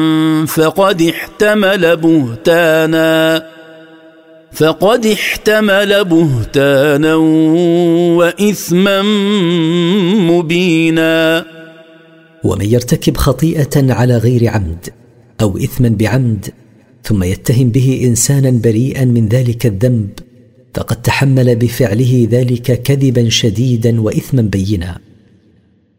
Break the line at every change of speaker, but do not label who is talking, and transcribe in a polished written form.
فقد احتمل بهتانا وإثما مبينا.
ومن يرتكب خطيئة على غير عمد أو إثما بعمد ثم يتهم به إنسانا بريئا من ذلك الذنب فقد تحمل بفعله ذلك كذبا شديدا وإثما بينا.